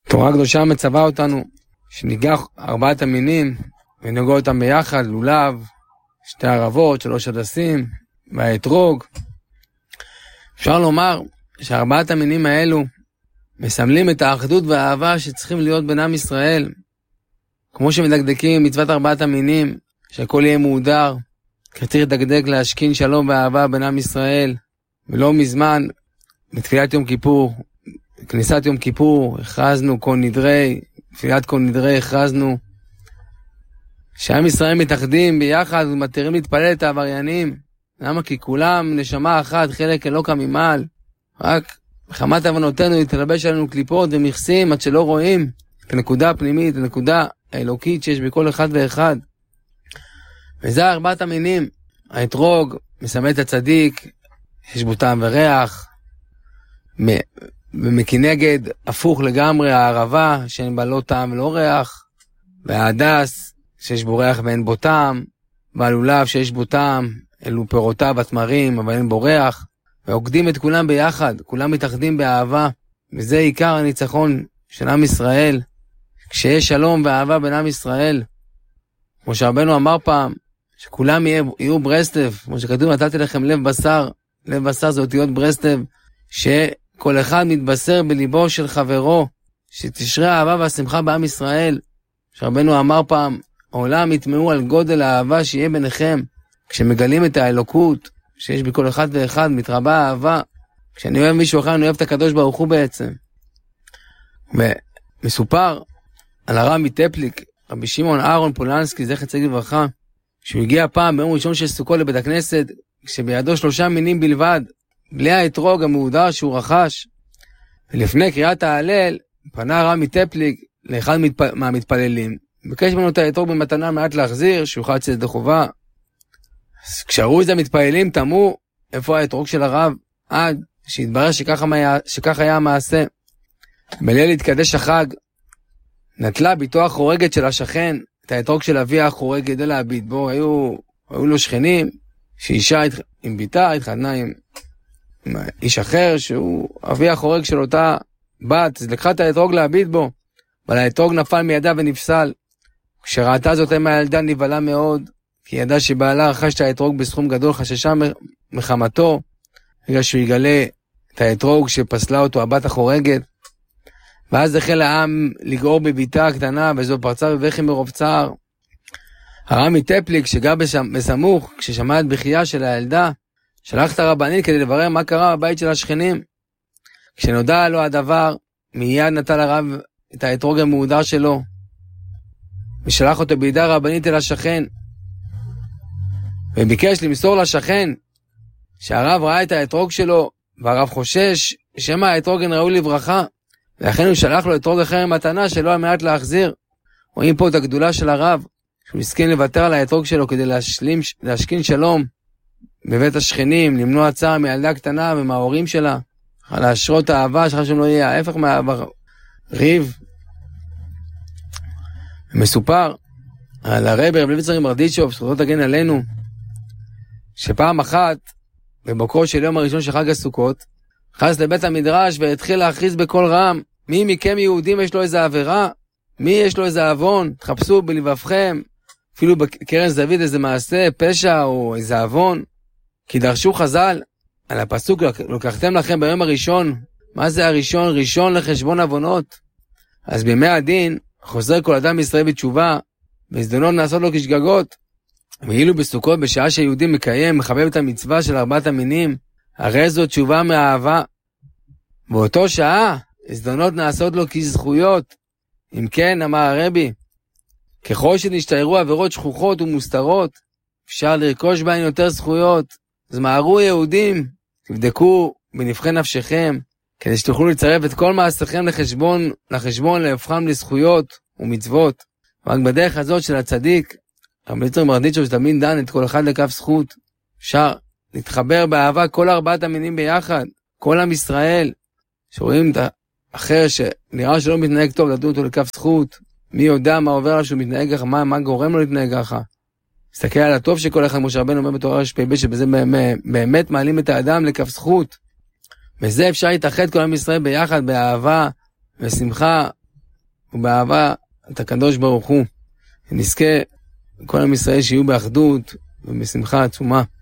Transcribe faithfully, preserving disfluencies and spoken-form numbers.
תורה קדושה מצווה אותנו שניגח ארבעת המינים ונגוע אותם ביחד, לולב, שתי ערבות, שלוש הדסים והאתרוג. אפשר לומר שארבעת המינים האלו מסמלים את האחדות והאהבה שצריכים להיות בין עם ישראל, כמו שמדקדקים מצוות ארבעת המינים, שהכל יהיה מהודר, כי צריך לדקדק להשכין שלום ואהבה בין עם ישראל. ולא מזמן, בתפילת יום כיפור, כניסת יום כיפור, הכרזנו כל נדרי, תפילת כל נדרי הכרזנו, שעם ישראל מתאחדים ביחד ומתירים להתפלל את העבריינים. למה? כי כולם נשמה אחת, חלק אלוקא ממעל. רק בחמת הבנותינו יתלבש עלינו קליפות ומכסים עד שלא רואים את הנקודה הפנימית, את הנקודה האלוקית שיש בכל אחד ואחד. וזה ארבעת המינים. האתרוג מסמל את הצדיק, יש בו טעם וריח, ומכנגד הפוך לגמרי הערבה שאין בה לא טעם ולא ריח, וההדס שיש בו ריח ואין בו טעם, והלולב שיש בו טעם, אלו פירותיו התמרים אבל אין בו ריח, ועוקדים את כולם ביחד, כולם מתאחדים באהבה, וזה עיקר הניצחון של עם ישראל, כשיש שלום ואהבה בין עם ישראל. כמו שרבנו אמר פעם, שכולם יהיו, יהיו ברסלב, כמו שכתוב, נתתי לכם לב בשר, לב בשר זה אותיות ברסלב, שכל אחד מתבשר בליבו של חברו, שתשרה האהבה והשמחה בעם ישראל. שרבנו אמר פעם, העולם יתמעו על גודל האהבה שיהיה ביניכם, כשמגלים את האלוקות, שיש בכל אחד ואחד, מתרבה האהבה. כשאני אוהב מישהו אחר, אני אוהב את הקדוש ברוך הוא בעצם. ומסופר על הרב מטפליק, רבי שמעון אהרון פולנסקי, זכר צדיק לברכה, שהוא הגיע פעם ביום ראשון של סוכות לבית הכנסת, כשבידו שלושה מינים בלבד, בלי האתרוג המהודר שהוא רכש. ולפני קריאת ההלל, פנה הרב מטפליק לאחד מתפ... מהמתפללים, ביקש ממנו את האתרוג במתנה מעט להחזיר, שהוא חד צדד חובה. כשראו את זה המתפללים, תמו איפה האתרוג של הרב, עד שהתברר שכך היה, שכך היה המעשה. בליל התקדש החג, נטלה ביתו החורגת של השכן, את האתרוג של אבי החורג כדי להביט בו. היו, היו לו שכנים, שאישה עם ביתה התחתנה עם, עם איש אחר, שהוא אבי החורג של אותה בת, אז לקחה את האתרוג להביט בו, אבל האתרוג נפל מידה ונפסל. כשראתה זאת עם הילדה נבהלה מאוד, כי ידעה שבעלה רכש את האתרוג בסכום גדול, חששה מחמתו, בגלל שהוא יגלה את האתרוג שפסלה אותו הבת החורגת. ואז החל העם לגעור בביתה הקטנה, וזו פרצה בבכי מרוב צער. הרב מטפליק, שגר בסמוך, כששמע את בכייה של הילדה, שלח את הרבנית כדי לברר מה קרה בבית של השכנים. כשנודע לו הדבר, מיד נטל הרב את האתרוג המהודר שלו, ושלח אותו בידי הרבנית אל השכן, וביקש למסור לשכן שהרב ראה את האתרוג שלו, והרב חושש שמא האתרוג אין ראוי לברכה, ולכן הוא שלח לו אתרוג אחר מתנה שלא על מנת להחזיר. רואים פה את הגדולה של הרב, שהוא הסכים לוותר על האתרוג שלו כדי להשלים, להשכין שלום בבית השכנים, למנוע צער מילדה קטנה ומההורים שלה, להשרות האהבה שלך שלא יהיה ההפך מהאהבה, ריב. מסופר על הרבי רב לויצר מרדיצ'וב, זכותו תגן עלינו, שפעם אחת בבוקרו של יום הראשון של חג הסוכות נכנס לבית המדרש והתחיל להכריז בקול רם, מי מכם יהודים יש לו איזה עבירה? מי יש לו איזה עוון? תחפשו בלבבכם, אפילו בקרן זווית איזה מעשה, פשע או איזה עוון. כי דרשו חז"ל על הפסוק, לקחתם לכם ביום הראשון. מה זה הראשון? ראשון לחשבון עוונות. אז בימי הדין חוזר כל אדם ישראל בתשובה, והזדמנות נעשות לו כשגגות. ואילו בסוכות, בשעה שהיהודי מקיים, מחבב את המצווה של ארבעת המינים, הרי זו תשובה מאהבה. באותו שעה, הזדמנות נעשות לו כזכויות. אם כן, אמר הרבי, ככל שנשתערו עבירות שכוחות ומוסתרות, אפשר לרכוש בהן יותר זכויות. אז מהרו יהודים, תבדקו בנבחי נפשכם, כדי שתוכלו לצרף את כל מעשיכם לחשבון, לחשבון להפכם לזכויות ומצוות. רק בדרך הזאת של הצדיק, רבי לויצר מרדיצ'וב שתמיד דן את כל אחד לכף זכות, אפשר להתחבר באהבה כל ארבעת המינים ביחד, כל עם ישראל, שרואים את האחר שנראה שלא מתנהג טוב, לדון אותו לכף זכות, מי יודע מה עובר עליו שהוא מתנהג ככה, מה, מה גורם לו להתנהג ככה. תסתכל על הטוב שכל אחד, כמו שרבנו אומר בתורה רש"פ, שבזה באמת, באמת מעלים את האדם לכף זכות. וזה אפשר להתאחד כל עם ישראל ביחד, באהבה ושמחה, ובאהבה את הקדוש ברוך הוא. ונזכה כל עם ישראל שיהיו באחדות ובשמחה עצומה.